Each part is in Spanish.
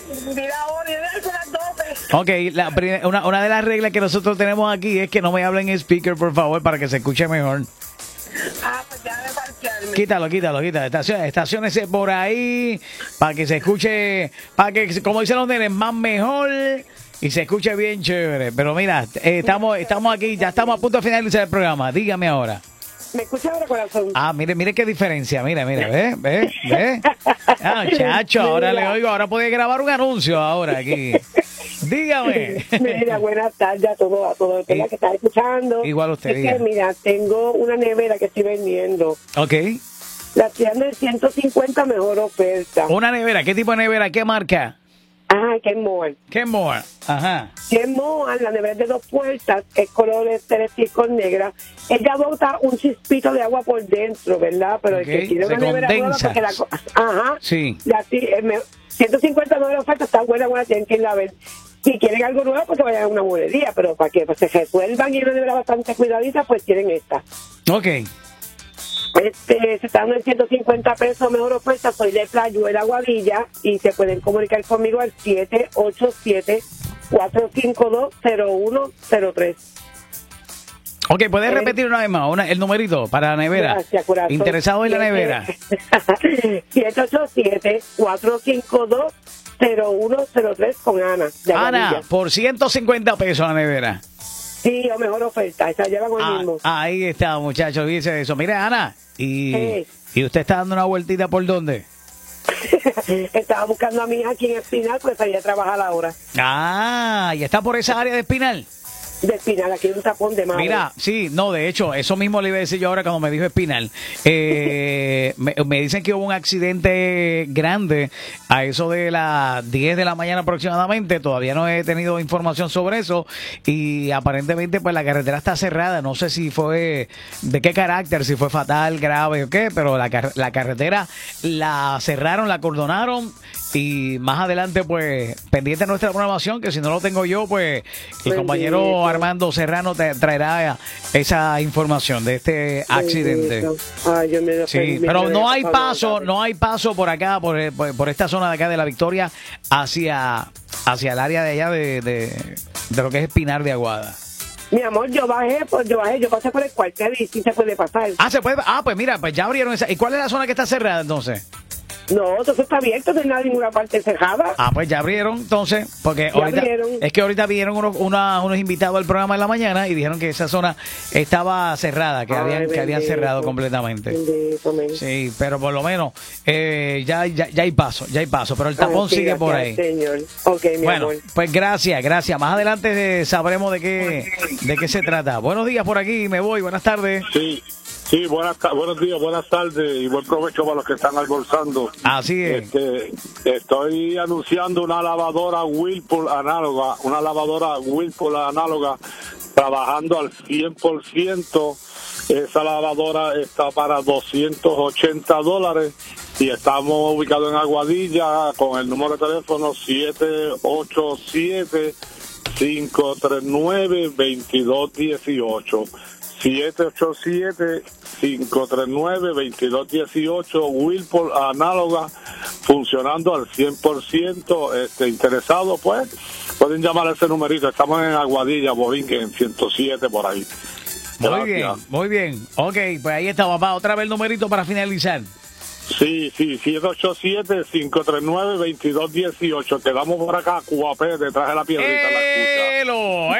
Mira, ahora es las 12. Ok, una de las reglas que nosotros tenemos aquí es que no me hablen en speaker, por favor, para que se escuche mejor. Pues ya de parquearme. Quítalo. Estaciónese por ahí para que se escuche, para que, como dicen los nenes, más mejor y se escuche bien chévere. Pero mira, estamos aquí, ya estamos a punto de finalizar el programa. Dígame ahora. ¿Me escucha ahora, corazón? Mire qué diferencia. Mira, ve. Chacho, ahora le oigo. Ahora puede grabar un anuncio ahora aquí. Dígame. Mira, buenas tardes a todos que están escuchando. Igual usted, es que, mira, tengo una nevera que estoy vendiendo. Ok. La tienda de 150, mejor oferta. Una nevera, ¿qué tipo de nevera? ¿Qué marca? Kenmore. Kenmore, ajá. Kenmore, la nevera de 2 puertas, es color celeste con negra. Ella bota un chispito de agua por dentro, ¿verdad? Pero el que quiere una nevera nueva, porque sí. 150 no de la oferta, está buena, tienen que ir a ver. Si quieren algo nuevo, pues que vayan a una mueblería, pero para que se resuelvan y una nevera bastante cuidadita, pues tienen esta. Ok. Se está dando en 150 pesos, mejor oferta. Soy de Playuela, Aguadilla, y se pueden comunicar conmigo al 787-452-0103. Ok, ¿puedes repetir una vez más el numerito para la nevera? Gracias, corazón. Interesado en la nevera. 787-452-0103 con Ana. Ana, por 150 pesos la nevera. Sí, o mejor oferta, esa llevan hoy mismo. Ahí está, muchachos, dice eso. Mire, Ana, ¿y usted está dando una vueltita por dónde? Estaba buscando a mi hija aquí en Espinal, pues allá a trabajar ahora. ¿Y está por esa área de Espinal? De Espinal, aquí hay un tapón de madre. Mira, sí, no, de hecho, eso mismo le iba a decir yo ahora cuando me dijo Espinal. Me dicen que hubo un accidente grande a eso de las 10 de la mañana aproximadamente. Todavía no he tenido información sobre eso y aparentemente pues la carretera está cerrada. No sé si fue de qué carácter, si fue fatal, grave o qué, pero la carretera la cerraron, la acordonaron. Y más adelante, pues, pendiente de nuestra programación, que si no lo tengo yo, pues, el compañero Armando Serrano te traerá esa información de este accidente. Sí, pero no hay paso por acá, por esta zona de acá de La Victoria, hacia el área de allá de lo que es Espinar de Aguada. Mi amor, yo pasé por el cuartel y sí se puede pasar. Se puede. Pues mira, pues ya abrieron esa. ¿Y cuál es la zona que está cerrada entonces? No, todo está abierto, no hay nada en ninguna parte cerrada. Pues ya abrieron, entonces, porque es que ahorita vinieron unos invitados al programa de la mañana y dijeron que esa zona estaba cerrada, que habían cerrado completamente. Sí, pero por lo menos ya hay paso, pero el tapón sigue por ahí. Señor. Okay, bueno, amor. Pues gracias. Más adelante sabremos de qué se trata. Buenos días por aquí, me voy, buenas tardes. Sí, buenos días, buenas tardes y buen provecho para los que están almorzando. Así es. Estoy anunciando una lavadora Whirlpool análoga, trabajando al 100%. Esa lavadora está para $280 y estamos ubicados en Aguadilla con el número de teléfono 787-539-2218. 787-539-2218, Whirlpool análoga, funcionando al 100%. Interesado, pues, pueden llamar a ese numerito. Estamos en Aguadilla, Borinquen, en 107, por ahí. Muy bien. Ok, pues ahí está, papá. Otra vez el numerito para finalizar. Sí, 787-539-2218. Quedamos por acá, Cuapé, detrás de la piedrita. ¡Elo!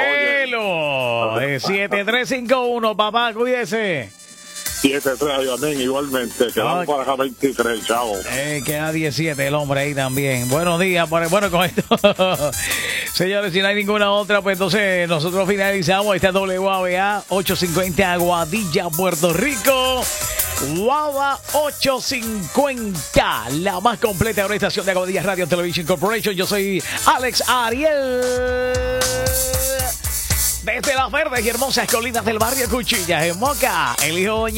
7351, papá, cuídese. 73, amén, igualmente. Quedamos por acá 23, chao. Queda 17 el hombre ahí también. Buenos días, bueno, con esto. Señores, si no hay ninguna otra, pues entonces nosotros finalizamos esta WABA 850 Aguadilla, Puerto Rico. Guava 850, la más completa estación de Aguadilla Radio Television Corporation. Yo soy Alex Ariel. Desde las verdes y hermosas colinas del barrio Cuchillas, en Moca, el hijo